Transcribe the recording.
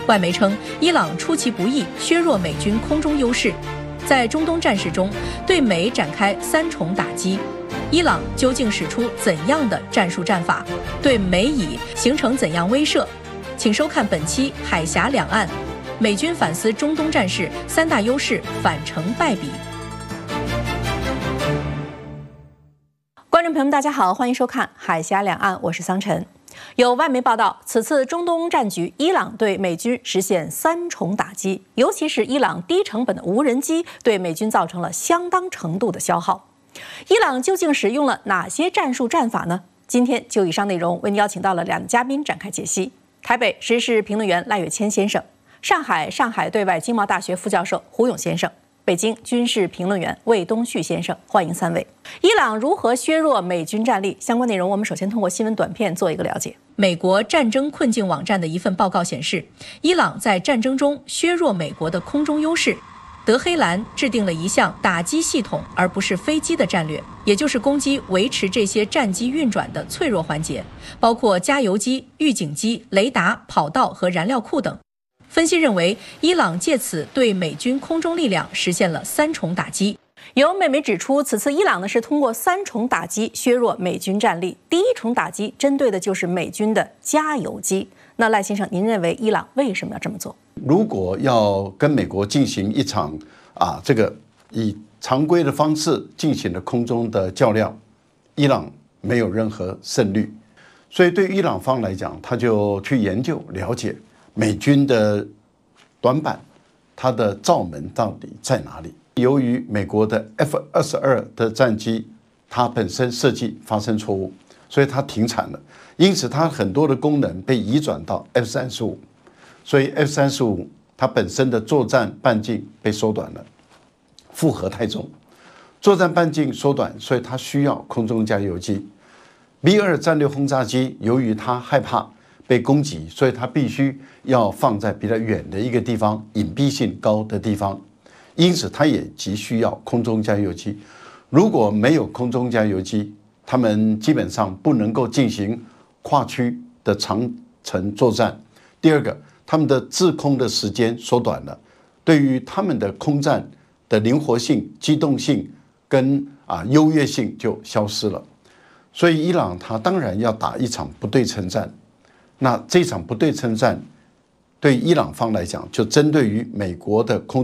外媒称，伊朗出其不意削弱美军空中优势，在中东战事中对美展开3重打击。伊朗究竟使出怎样的战术战法，对美以形成怎样威慑？请收看本期《海峡两岸》，美军反思中东战事3大优势反成败比。观众朋友们，大家好，欢迎收看《海峡两岸》，我是桑晨。有外媒报道，此次中东战局，伊朗对美军实现3重打击，尤其是伊朗低成本的无人机对美军造成了相当程度的消耗。伊朗究竟使用了哪些战术战法呢？今天就以上内容为您邀请到了2位嘉宾展开解析。台北时事评论员赖岳谦先生，上海对外经贸大学副教授胡勇先生，北京军事评论员魏东旭先生，欢迎3位。伊朗如何削弱美军战力？相关内容我们首先通过新闻短片做一个了解。美国战争困境网站的一份报告显示，伊朗在战争中削弱美国的空中优势。德黑兰制定了一项打击系统而不是飞机的战略，也就是攻击维持这些战机运转的脆弱环节，包括加油机、预警机、雷达、跑道和燃料库等。分析认为，伊朗借此对美军空中力量实现了3重打击。有美媒指出，此次伊朗是通过3重打击削弱美军战力。第1重打击针对的就是美军的加油机。那赖先生，您认为伊朗为什么要这么做？ 如果要跟美国进行一场这个以常规的方式进行的空中的较量，伊朗没有任何胜率。所以对伊朗方来讲，他就去研究了解美军的短板，它的罩门到底在哪里。由于美国的 F-22的战机它本身设计发生错误，所以它停产了，因此它很多的功能被移转到 F-35， 所以 F-35它本身的作战半径被缩短了，负荷太重，作战半径缩短，所以它需要空中加油机。B-2战略轰炸机由于它害怕被攻击，所以它必须要放在比较远的一个地方，隐蔽性高的地方，因此它也急需要空中加油机。如果没有空中加油机，他们基本上不能够进行跨区的长程作战。第二个，他们的制空的时间缩短了，对于他们的空战的灵活性、机动性跟优越性就消失了。所以伊朗他当然要打一场不对称战。那这场不对称战对伊朗方来讲，就针对于美国的空